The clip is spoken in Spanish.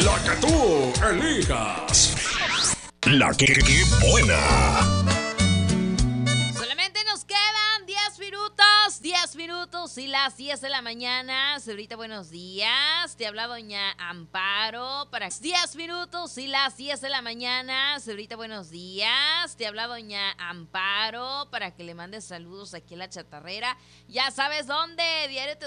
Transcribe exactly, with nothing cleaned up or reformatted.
La que tú elijas. La que, que buena. Solamente nos quedan diez minutos, diez minutos y las diez de la mañana. Señorita, buenos días. Te habla doña Amparo para diez minutos y las diez de la mañana. Señorita, buenos días. Te habla doña Amparo para que le mandes saludos aquí a la chatarrera. Ya sabes dónde, diario te